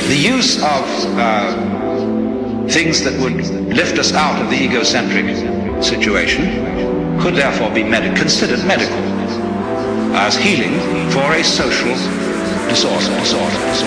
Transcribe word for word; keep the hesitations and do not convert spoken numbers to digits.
The use of uh, things that would lift us out of the egocentric situation could therefore be med- considered medical as healing for a social disorder. disorder, disorder.